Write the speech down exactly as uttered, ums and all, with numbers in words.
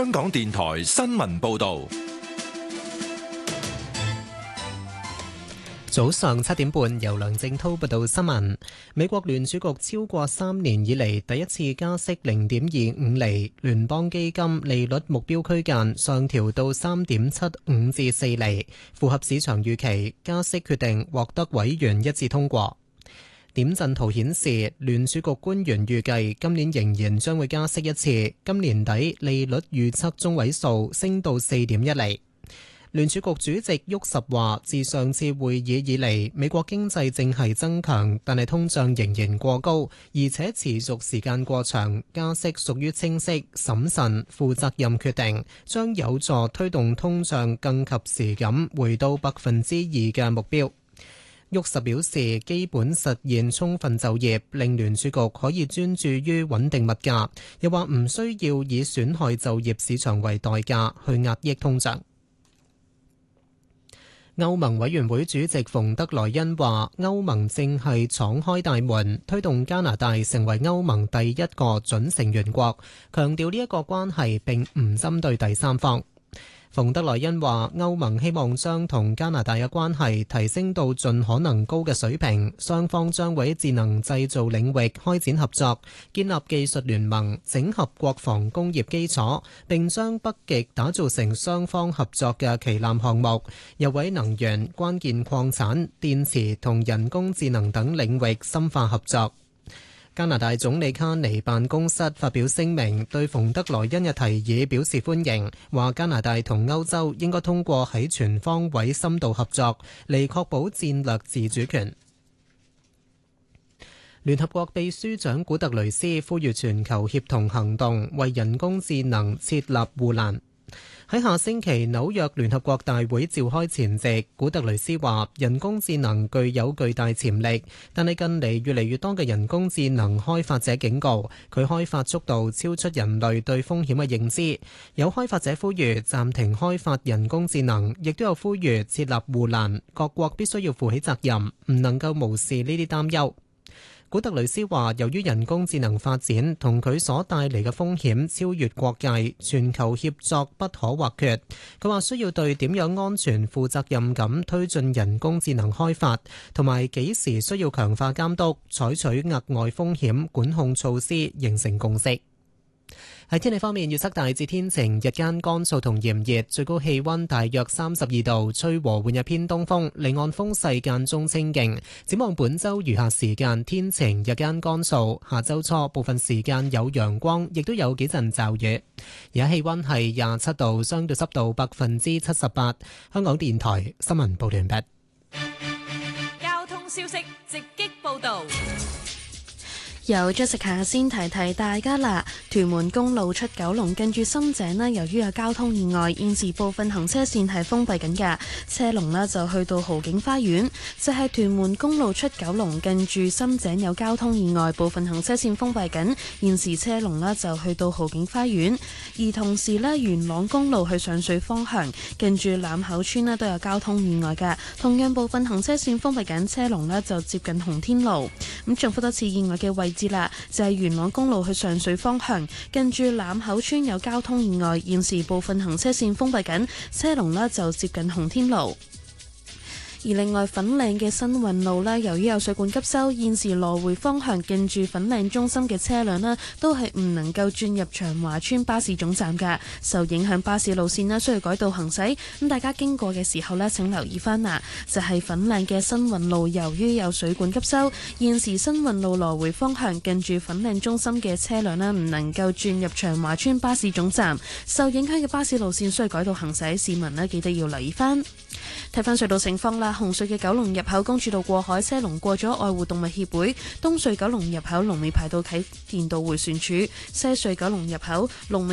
香港電台新聞報道。 早上七點半，由梁正濤報道新聞。美國聯儲局超過三年以嚟第一次加息零點二五厘，聯邦基金利率目標區間上調到三點七五至四厘，符合市場預期。加息決定獲得委員一致通過。點陣圖顯示，聯儲局官員預計今年仍然將會加息一次，今年底利率預測中位數升到四點一厘。聯儲局主席沃什話，自上次會議以嚟，美國經濟正係增強，但係通脹仍然過高，而且持續時間過長。加息屬於清晰、審慎、負責任決定，將有助推動通脹更及時咁回到百分之二嘅目標。沃什表示，基本實現充分就業，令聯儲局可以專注於穩定物價，又話唔需要以損害就業市場為代價去壓抑通脹。歐盟委員會主席馮德萊恩話，歐盟正係敞開大門，推動加拿大成為歐盟第一個準成員國，強調呢一個關係並唔針對第三方。馮德萊恩話，歐盟希望將同加拿大嘅關係提升到盡可能高嘅水平，雙方將會喺智能製造領域開展合作，建立技術聯盟，整合國防工業基礎，並將北極打造成雙方合作嘅旗艦項目，又喺能源、關鍵礦產、電池同人工智能等領域深化合作。加拿大總理卡尼辦公室發表聲明，對馮德萊恩嘅提議表示歡迎，話加拿大同歐洲應該通過喺全方位深度合作嚟確保戰略自主權。聯合國秘書長古特雷斯呼籲全球協同行動，為人工智能設立護欄。喺下星期紐約聯合國大會召開前夕，古特雷斯話人工智能具有巨大潛力，但係近嚟越嚟越多嘅人工智能開發者警告，佢開發速度超出人類對風險嘅認知。有開發者呼籲暫停開發人工智能，亦都有呼籲設立護欄，各國必須要負起責任，唔能夠無視呢啲擔憂。古特雷斯話，由於人工智能發展同佢所帶嚟嘅風險超越國界，全球協作不可或缺。佢話需要對點樣安全負責任咁推進人工智能開發，同埋幾時需要強化監督、採取額外風險管控措施形成共識。喺天氣方面，預測大致天晴，日間乾燥同炎熱，最高氣溫大約三十二度，吹和緩嘅偏東風，離岸風勢間中清勁。展望本週餘下時間天晴，日間乾燥，下週初部分時間有陽光，亦都有幾陣驟雨。而家氣溫係廿七度，相對濕度百分之七十八。香港電台新聞報道完畢。 交通消息直擊報道。 由 Jessica 先提提大家啦，屯門公路出九龍近住深井呢，由於有交通意外，現時部分行車線係封閉緊嘅，車龍呢就去到豪景花園。就係、是、屯門公路出九龍近住深井有交通意外，部分行車線封閉緊，現時車龍呢就去到豪景花園。而同時呢，元朗公路去上水方向近住欖口村呢都有交通意外嘅，同樣部分行車線封閉緊，車龍呢就接近洪天路。咁重複多次意外嘅位置啦，就係元朗公路去上水方向近住欖口村有交通意外，現時部分行車線封閉緊，車龍呢就接近洪天路。而另外粉嶺嘅新運路呢，由於有水管急修，現時來回方向近住粉嶺中心嘅車輛呢，都係唔能夠轉入長華村巴士總站㗎。受影響巴士路線呢，需要改道行駛。咁大家經過嘅時候呢，請留意翻啊，就係粉嶺嘅新運路，由於有水管急修，現時新運路來回方向近住粉嶺中心嘅車輛呢，唔能夠轉入長華村巴士總站。受影響嘅巴士路線需要改道行駛，市民呢記得要留意翻。睇翻隧道情況啦，紅隧嘅九龍入口公主道過海車龍過咗愛護動物協會，東隧九龍入口龍尾排到啟田道迴旋處，西隧九龍入口龍尾